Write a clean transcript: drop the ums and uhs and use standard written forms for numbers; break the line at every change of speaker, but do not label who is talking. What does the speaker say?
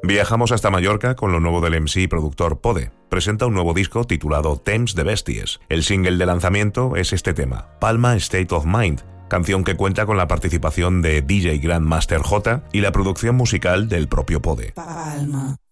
Viajamos hasta Mallorca con lo nuevo del MC y productor Pode. Presenta un nuevo disco titulado Temps de Bèsties. El single de lanzamiento es este tema, Palma State of Mind, canción que cuenta con la participación de DJ Grandmaster J y la producción musical del propio Pode.
Palma.